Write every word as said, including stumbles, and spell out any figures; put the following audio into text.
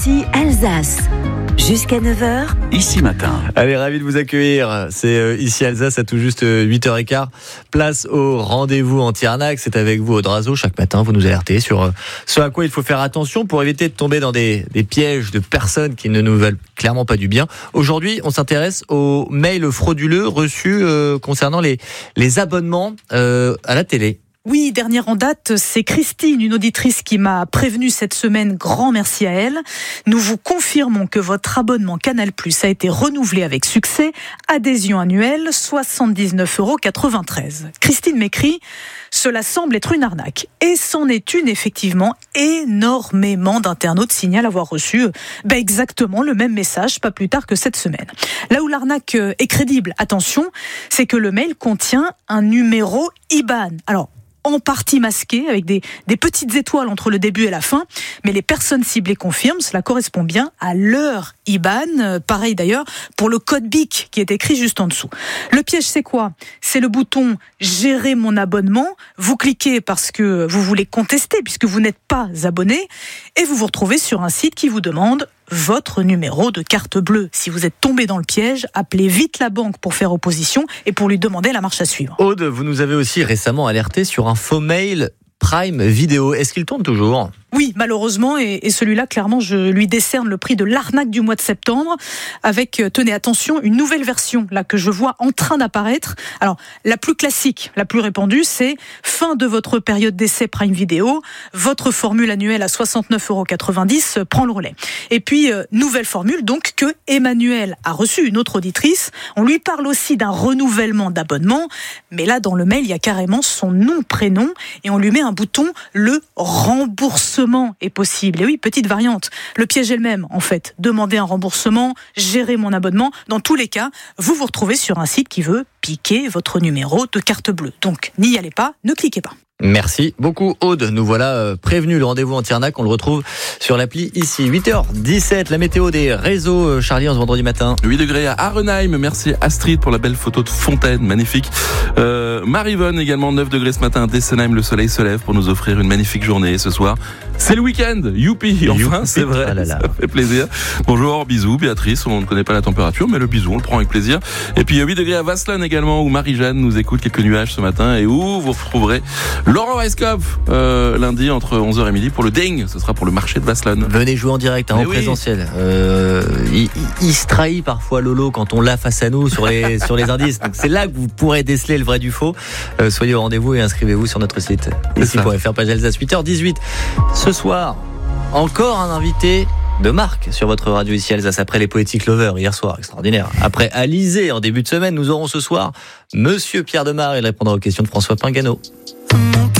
Ici Alsace. Jusqu'à neuf heures. Ici Matin. Allez, ravi de vous accueillir. C'est euh, Ici Alsace à tout juste euh, huit heures quinze. Place au rendez-vous anti-arnaque. C'est avec vous, Aude Razo. Chaque matin, vous nous alertez sur euh, ce à quoi il faut faire attention pour éviter de tomber dans des, des pièges de personnes qui ne nous veulent clairement pas du bien. Aujourd'hui, on s'intéresse aux mails frauduleux reçus euh, concernant les, les abonnements euh, à la télé. Oui, dernière en date, c'est Christine, une auditrice qui m'a prévenue cette semaine. Grand merci à elle. Nous vous confirmons que votre abonnement Canal plus a été renouvelé avec succès. Adhésion annuelle, soixante-dix-neuf euros quatre-vingt-treize. Christine m'écrit « Cela semble être une arnaque ». Et c'en est une, effectivement. Énormément d'internautes signalent avoir reçu ben exactement le même message, pas plus tard que cette semaine. Là où l'arnaque est crédible, attention, c'est que le mail contient un numéro I B A N. Alors, en partie masqué, avec des, des petites étoiles entre le début et la fin. Mais les personnes ciblées confirment, cela correspond bien à leur I B A N. Euh, pareil d'ailleurs pour le code B I C qui est écrit juste en dessous. Le piège, c'est quoi ? C'est le bouton « Gérer mon abonnement ». Vous cliquez parce que vous voulez contester, puisque vous n'êtes pas abonné, et vous vous retrouvez sur un site qui vous demande votre numéro de carte bleue. Si vous êtes tombé dans le piège, appelez vite la banque pour faire opposition et pour lui demander la marche à suivre. Aude, vous nous avez aussi récemment alerté sur un faux mail Prime Vidéo. Est-ce qu'il tourne toujours ? Oui, malheureusement, et, et celui-là, clairement, je lui décerne le prix de l'arnaque du mois de septembre, avec, tenez attention, une nouvelle version là que je vois en train d'apparaître. Alors, la plus classique, la plus répandue, c'est fin de votre période d'essai Prime Vidéo, votre formule annuelle à soixante-neuf euros quatre-vingt-dix prend le relais. Et puis, euh, nouvelle formule, donc, que Emmanuel a reçue, une autre auditrice. On lui parle aussi d'un renouvellement d'abonnement, mais là, dans le mail, il y a carrément son nom, prénom, et on lui met un bouton, le remboursement est possible. Et oui, petite variante. Le piège est le même, en fait. Demander un remboursement, gérer mon abonnement. Dans tous les cas, vous vous retrouvez sur un site qui veut piquer votre numéro de carte bleue. Donc, n'y allez pas, ne cliquez pas. Merci beaucoup Aude, nous voilà prévenus, le rendez-vous anti-arnaque, on le retrouve sur l'appli ici. huit heures dix-sept, la météo des réseaux, Charlie, en ce vendredi matin. huit degrés à Arenheim, merci Astrid pour la belle photo de fontaine, magnifique. Euh, Marivonne également, neuf degrés ce matin, Dessenheim, le soleil se lève pour nous offrir une magnifique journée ce soir. C'est le week-end, youpi, enfin Youpi. c'est vrai, Ah là là. Ça fait plaisir. Bonjour, bisous Béatrice, on ne connaît pas la température mais le bisou on le prend avec plaisir. Et puis huit degrés à Vasselonne également où Marie-Jeanne nous écoute, quelques nuages ce matin et où vous retrouverez Laurent Weisskopf euh, lundi entre onze heures et midi pour le Ding, ce sera pour le marché de Vasselonne. Venez jouer en direct, hein, en oui. présentiel. Euh, il, il, il se trahit parfois Lolo quand on l'a face à nous sur les, sur les indices. Donc c'est là que vous pourrez déceler le vrai du faux. Euh, soyez au rendez-vous et inscrivez-vous sur notre site ici point f r, page Alsace. huit heures dix-huit. Ce soir, encore un invité de marque sur votre radio ici Alsace après les Poetic Lovers hier soir, extraordinaire. Après Alizé en début de semaine, nous aurons ce soir Monsieur Pierre Demar, il répondra aux questions de François Pingano.